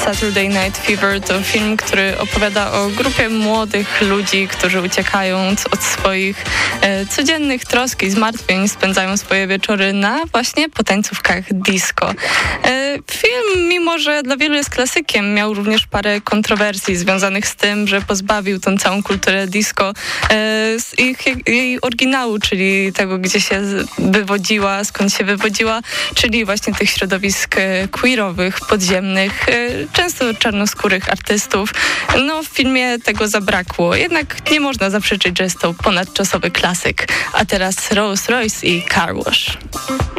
Saturday Night Fever to film, który opowiada o grupie młodych ludzi, którzy uciekając od swoich codziennych trosk i zmartwień spędzają swoje wieczory na właśnie potańcówkach disco. Film, mimo że dla wielu jest klasykiem, miał również parę kontrowersji związanych z tym, że pozbawił tą całą kulturę disco z jej oryginału, czyli tego, gdzie się wywodziła, skąd się wywodziła, czyli właśnie tych środowisk queerowych, podziemnych, często czarnoskórych artystów. No, w filmie tego zabrakło, jednak nie można zaprzeczyć, że jest to ponadczasowy klasyk. A teraz Rolls Royce i Car Wash.